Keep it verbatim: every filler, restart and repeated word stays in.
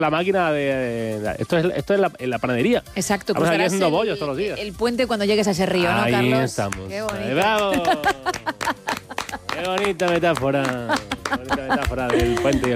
la máquina de, de- esto es esto es la, en la panadería. Exacto. Estamos aquí cruzarás haciendo el- bollos todos los días. El puente cuando llegues a ese río, ¿no, Ahí Carlos? estamos. Qué bonito. ¡Bravo! Qué bonita metáfora. Qué bonita metáfora del puente.